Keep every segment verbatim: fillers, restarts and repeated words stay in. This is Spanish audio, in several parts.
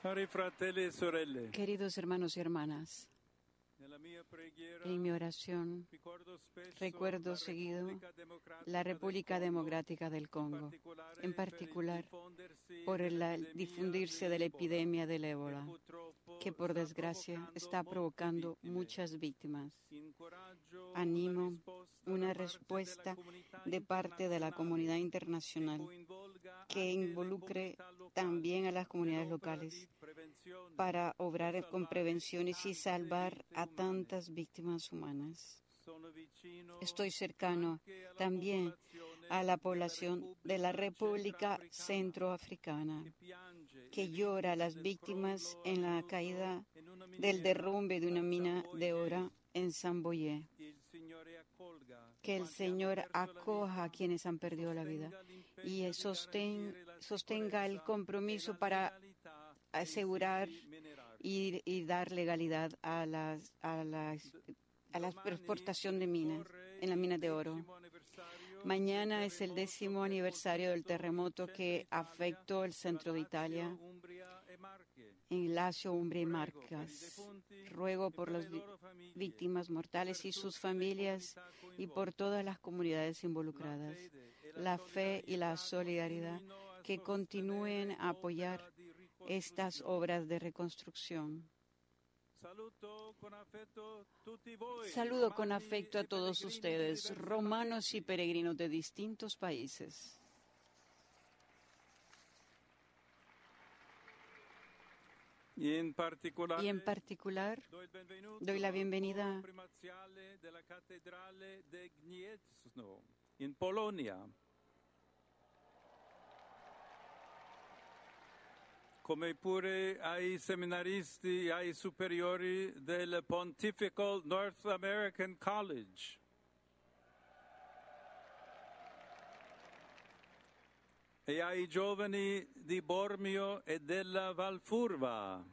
Cari fratelli e sorelle, Queridos hermanos y hermanas, nella mia preghiera en mi oración ricordo spesso recuerdo la seguido Repubblica Democratica la del República Congo, Democrática del Congo, en particular por el dell'epidemia difundirse de la dell'Ebola, epidemia del che ébola, purtroppo que por sta desgracia provocando está molte provocando vittime. muchas víctimas. Incoraggio una Animo risposta una da parte respuesta della comunità de parte de la comunidad internazionale internacional che coinvolga que anche le involucre comunità locali también a las comunidades nell'opera locales di prevenzione para per obrar con salvare prevenciones y tante salvar vite a umane. tantas víctimas humanas. Sono vicino Estoy cercano anche alla también popolazione a la della población de la República Centroafricana, Centroafricana, che piange que le llora a vittime las del víctimas crollo en la avvenuto caída in una del miniera derrumbe de una a mina de Zamboyé. oro en Samboyé. Il Signore accolga Que el quanti hanno Señor perso la acoja a vita, quienes han perdido la vida sostenga l'impegno y di sosten- garantire la sostenga el sicurezza compromiso e la para legalità dei asegurar siti minerari. y, y dar legalidad a las a las a la Domani exportación de minas ricorre en las il minas de oro. decimo anniversario Mañana del es el terremoto décimo che ha aniversario del colpito il terremoto centro que Italia, afectó el centro de tra Italia, Lazio, Umbria e Marche. en Lazio, Umbria y Prego per i Marcas. defunti Ruego e por per las le vi- loro famiglie, víctimas mortales per y sus tutte le familias comunità y por coinvolte. todas las comunidades La involucradas. fede e La fe y la solidarietà solidaridad continuino a que continúen sostenere a apoyar l'opera di estas ricostruzione. obras de reconstrucción. Saluto con afecto tutti voi, Saludo con romani afecto a e todos pellegrini di ustedes, diversi romanos y paesi. peregrinos de distintos países. Y en particolare Y en particular do il benvenuto doy la al bienvenida coro primaziale della cattedrale di Gniezno, in Polonia. Come pure ai seminaristi e ai superiori del Pontifical North American College. E ai giovani di Bormio e della Valfurva.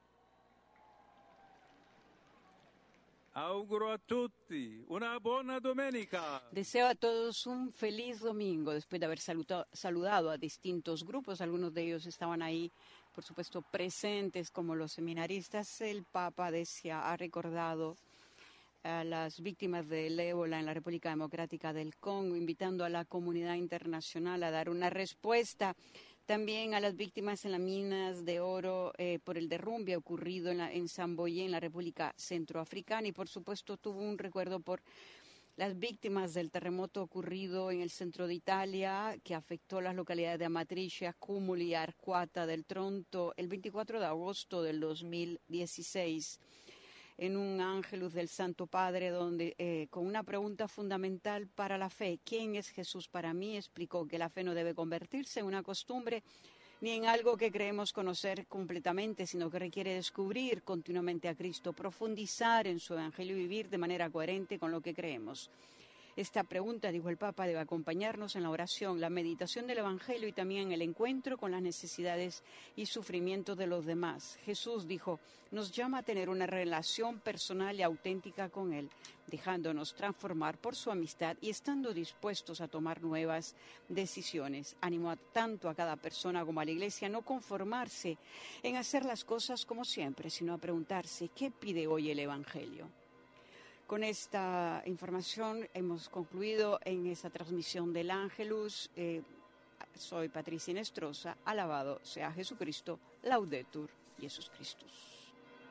Auguro a tutti una buona domenica. Deseo a todos un feliz domingo después de haber saluta- saludado a distintos grupos. Algunos de ellos estaban ahí, por supuesto, presentes como los seminaristas. El Papa decía, ha recordado a las víctimas del ébola en la República Democrática del Congo, invitando a la comunidad internacional a dar una respuesta también a las víctimas en las minas de oro eh, por el derrumbe ocurrido en, la, en Samboyé, en la República Centroafricana, y por supuesto tuvo un recuerdo por las víctimas del terremoto ocurrido en el centro de Italia, que afectó las localidades de Amatrice, Accumuli y Arquata del Tronto el veinticuatro de agosto del dos mil dieciséis. En un Ángelus del Santo Padre, donde eh, con una pregunta fundamental para la fe, ¿quién es Jesús para mí?, explicó que la fe no debe convertirse en una costumbre ni en algo que creemos conocer completamente, sino que requiere descubrir continuamente a Cristo, profundizar en su Evangelio y vivir de manera coherente con lo que creemos. Esta pregunta, dijo el Papa, debe acompañarnos en la oración, la meditación del Evangelio y también en el encuentro con las necesidades y sufrimientos de los demás. Jesús, dijo, nos llama a tener una relación personal y auténtica con Él, dejándonos transformar por su amistad y estando dispuestos a tomar nuevas decisiones. Animó a tanto a cada persona como a la Iglesia a no conformarse en hacer las cosas como siempre, sino a preguntarse, ¿qué pide hoy el Evangelio? Con esta información hemos concluido en esa transmisión del Ángelus. Eh, soy Patricia Inestrosa. Alabado sea Jesucristo. Laudetur Jesus Christus.